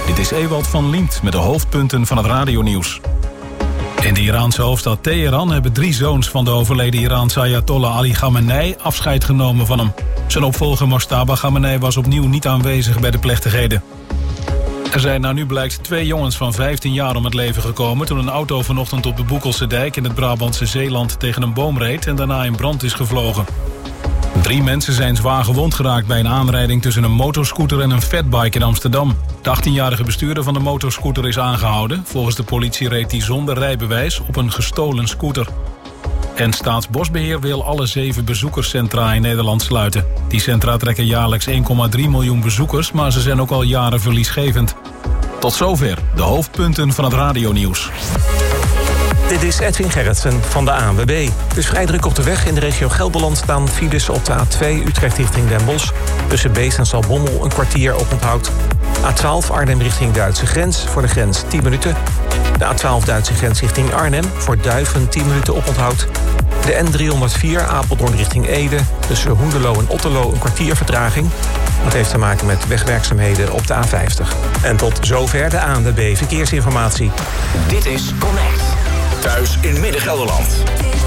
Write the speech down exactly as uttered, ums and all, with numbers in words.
Dit is Ewald van Liemt met de hoofdpunten van het radionieuws. In de Iraanse hoofdstad Teheran hebben drie zoons van de overleden Iraanse Ayatollah Ali Khamenei afscheid genomen van hem. Zijn opvolger Mojtaba Khamenei was opnieuw niet aanwezig bij de plechtigheden. Er zijn naar nu blijkt twee jongens van vijftien jaar om het leven gekomen toen een auto vanochtend op de Boekelse dijk in het Brabantse Zeeland tegen een boom reed en daarna in brand is gevlogen. Drie mensen zijn zwaar gewond geraakt bij een aanrijding tussen een motorscooter en een fatbike in Amsterdam. De achttienjarige bestuurder van de motorscooter is aangehouden. Volgens de politie reed hij zonder rijbewijs op een gestolen scooter. En Staatsbosbeheer wil alle zeven bezoekerscentra in Nederland sluiten. Die centra trekken jaarlijks één komma drie miljoen bezoekers, maar ze zijn ook al jaren verliesgevend. Tot zover de hoofdpunten van het radionieuws. Dit is Edwin Gerritsen van de A N W B. Het is vrij druk op de weg. In de regio Gelderland staan files op de A twee Utrecht richting Den Bosch. Tussen Beest en Zaltbommel een kwartier oponthoud. A twaalf Arnhem richting Duitse grens. Voor de grens tien minuten. De A twaalf Duitse grens richting Arnhem. Voor Duiven tien minuten oponthoud. De N driehonderdvier Apeldoorn richting Ede. Tussen Hoenderloo en Otterloo een kwartier vertraging. Dat heeft te maken met wegwerkzaamheden op de A vijftig. En tot zover de A N W B Verkeersinformatie. Dit is Connect. Thuis in Midden-Gelderland.